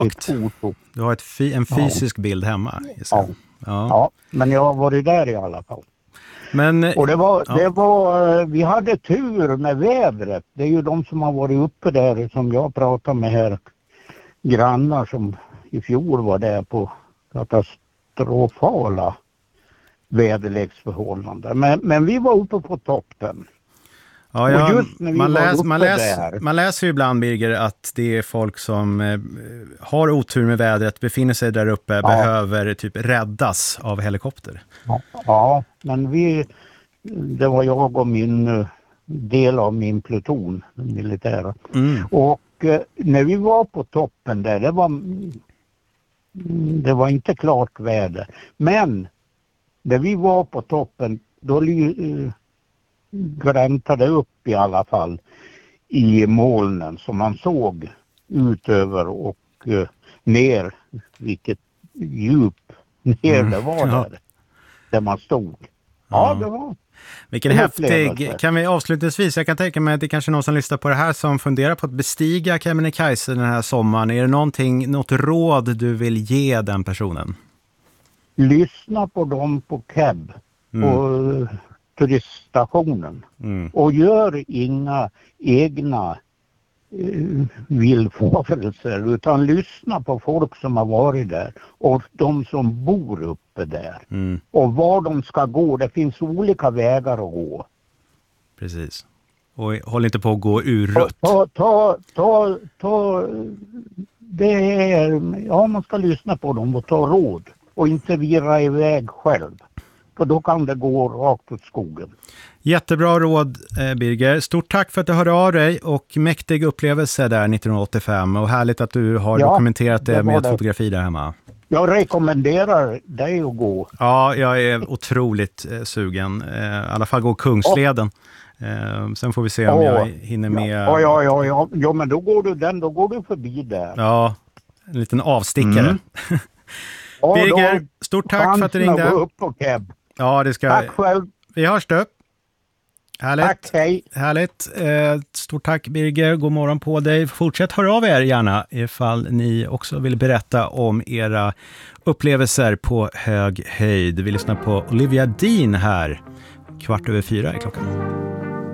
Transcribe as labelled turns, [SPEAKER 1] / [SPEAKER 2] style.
[SPEAKER 1] Ett foto.
[SPEAKER 2] Du har en fysisk bild hemma.
[SPEAKER 1] Ja, men jag har varit där i alla fall.
[SPEAKER 2] Men,
[SPEAKER 1] och det var, vi hade tur med vädret. Det är ju de som har varit uppe där som jag pratar med här. Grannar som i fjol var där på katastrofala väderleksförhållanden. Men vi var uppe på toppen.
[SPEAKER 2] Ja,
[SPEAKER 1] och just när vi
[SPEAKER 2] man läser ju ibland, Birger, att det är folk som har otur med vädret, befinner sig där uppe, behöver typ räddas av helikopter.
[SPEAKER 1] Ja, men det var jag och min del av min pluton, militära. Och när vi var på toppen där, det var inte klart väder. Men när vi var på toppen, då gläntade upp i alla fall i molnen som man såg utöver och ner, vilket djup ner det var där man stod. Ja, det var.
[SPEAKER 2] Vilken häftig, kan vi avslutningsvis, jag kan tänka mig att det är kanske någon som lyssnar på det här som funderar på att bestiga Kebnekaise den här sommaren. Är det något råd du vill ge den personen?
[SPEAKER 1] Lyssna på dem på Keb, på turiststationen. Och gör inga egna villfarelser, utan lyssna på folk som har varit där och de som bor uppe där. Och var de ska gå, det finns olika vägar att gå.
[SPEAKER 2] Precis. Och håll inte på att gå ur rutt.
[SPEAKER 1] Man ska lyssna på dem och ta råd och inte vira iväg själv. För då kan det gå rakt åt skogen.
[SPEAKER 2] Jättebra råd, Birger. Stort tack för att du hörde av dig och mäktig upplevelse där 1985. Och härligt att du har dokumenterat det med ett fotografi där hemma.
[SPEAKER 1] Jag rekommenderar dig att gå.
[SPEAKER 2] Ja, jag är otroligt sugen. I alla fall gå Kungsleden. Sen får vi se om jag hinner med.
[SPEAKER 1] Ja, men då går du förbi där.
[SPEAKER 2] Ja, en liten avstickare. Birger, stort tack för att du ringde.
[SPEAKER 1] Upp på Keb.
[SPEAKER 2] Ja, det ska.
[SPEAKER 1] Tack själv.
[SPEAKER 2] Vi hörs då. Härligt.
[SPEAKER 1] Tack, hej.
[SPEAKER 2] Härligt. Stort tack, Birger. God morgon på dig. Fortsätt höra av er gärna ifall ni också vill berätta om era upplevelser på hög höjd. Vi lyssnar på Olivia Dean här. 4:15 är klockan.